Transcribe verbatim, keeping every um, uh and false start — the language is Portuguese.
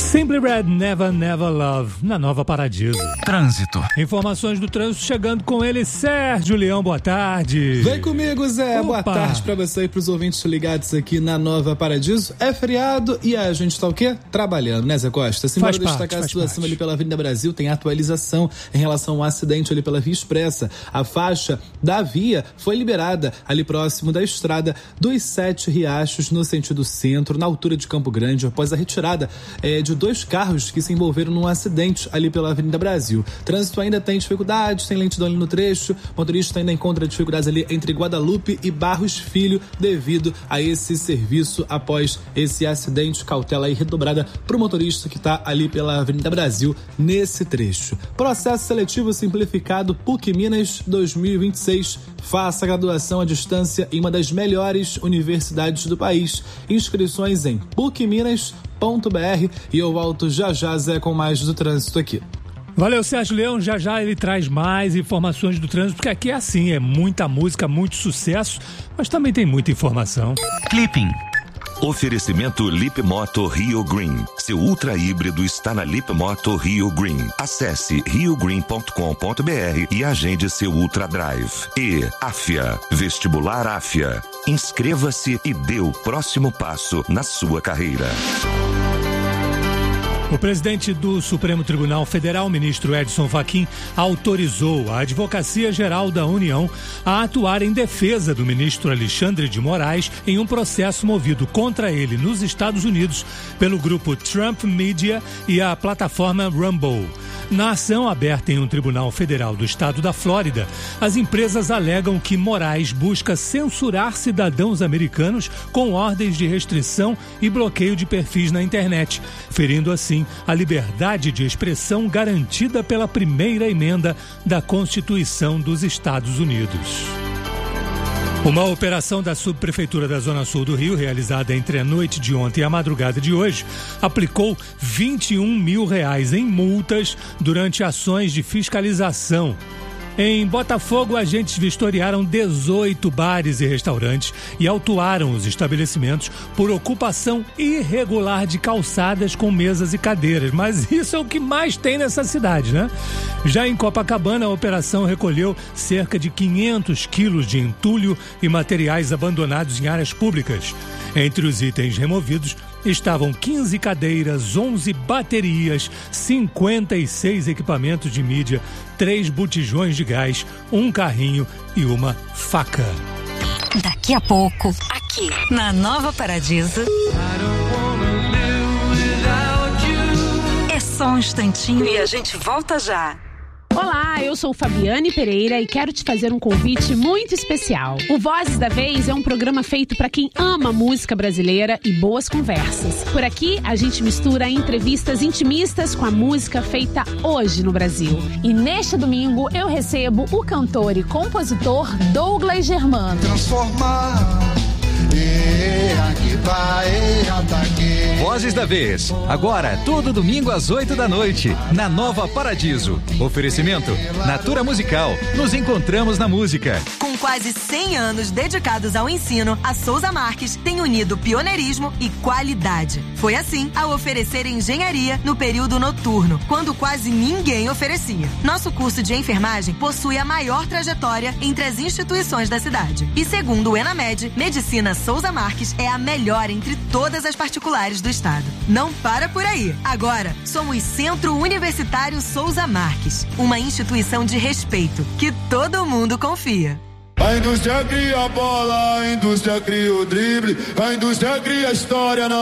Simply Red, Never Never Love, na Nova Paradiso. Trânsito. Informações do trânsito chegando com ele, Sérgio Leão, boa tarde. Vem comigo, Zé, Opa. Boa tarde pra você e pros ouvintes ligados aqui na Nova Paradiso. É feriado e a gente tá o quê? Trabalhando, né, Zé Costa? Simbora destacar a situação ali pela Avenida Brasil, tem atualização em relação ao acidente ali pela Via Expressa. A faixa da via foi liberada ali próximo da estrada dos Sete Riachos, no sentido centro, na altura de Campo Grande, após a retirada é, de dois carros que se envolveram num acidente ali pela Avenida Brasil. Trânsito ainda tem dificuldades, tem lentidão ali no trecho, o motorista ainda encontra dificuldades ali entre Guadalupe e Barros Filho devido a esse serviço após esse acidente. Cautela aí redobrada pro motorista que está ali pela Avenida Brasil nesse trecho. Processo seletivo simplificado P U C Minas dois mil e vinte e seis. Faça a graduação à distância em uma das melhores universidades do país. Inscrições em pucminas ponto b r e eu volto já já, Zé, com mais do trânsito aqui. Valeu, Sérgio Leão. Já já ele traz mais informações do trânsito, porque aqui é assim, é muita música, muito sucesso, mas também tem muita informação. Clipping. Oferecimento Lip Moto Rio Green. Seu ultra híbrido está na Lip Moto Rio Green. Acesse rio green ponto com ponto b r e agende seu Ultra Drive. E Afia, Vestibular Afia. Inscreva-se e dê o próximo passo na sua carreira. O presidente do Supremo Tribunal Federal, ministro Edson Fachin, autorizou a Advocacia Geral da União a atuar em defesa do ministro Alexandre de Moraes em um processo movido contra ele nos Estados Unidos pelo grupo Trump Media e a plataforma Rumble. Na ação aberta em um tribunal federal do estado da Flórida, as empresas alegam que Moraes busca censurar cidadãos americanos com ordens de restrição e bloqueio de perfis na internet, ferindo assim a liberdade de expressão garantida pela primeira emenda da Constituição dos Estados Unidos. Uma operação da Subprefeitura da Zona Sul do Rio, realizada entre a noite de ontem e a madrugada de hoje, aplicou vinte e um mil reais em multas durante ações de fiscalização. Em Botafogo, agentes vistoriaram dezoito bares e restaurantes e autuaram os estabelecimentos por ocupação irregular de calçadas com mesas e cadeiras. Mas isso é o que mais tem nessa cidade, né? Já em Copacabana, a operação recolheu cerca de quinhentos quilos de entulho e materiais abandonados em áreas públicas. Entre os itens removidos estavam quinze cadeiras, onze baterias, cinquenta e seis equipamentos de mídia, três botijões de gás, um carrinho e uma faca. Daqui a pouco, aqui na Nova Paradiso. É só um instantinho e a gente volta já. Olá, eu sou Fabiane Pereira e quero te fazer um convite muito especial. O Vozes da Vez é um programa feito para quem ama música brasileira e boas conversas. Por aqui, a gente mistura entrevistas intimistas com a música feita hoje no Brasil. E neste domingo, eu recebo o cantor e compositor Douglas Germano. Transformar. Vozes da Vez. Agora, todo domingo às oito da noite, na Nova Paradiso. Oferecimento Natura Musical. Nos encontramos na música. Com quase cem anos dedicados ao ensino, a Souza Marques tem unido pioneirismo e qualidade. Foi assim ao oferecer engenharia no período noturno, quando quase ninguém oferecia. Nosso curso de enfermagem possui a maior trajetória entre as instituições da cidade. E segundo o Enamed, Medicina Souza Marques é a melhor entre todas as particulares do estado. Não para por aí. Agora, somos Centro Universitário Souza Marques, uma instituição de respeito que todo mundo confia. A indústria cria a bola, a indústria cria o drible, a indústria cria a história.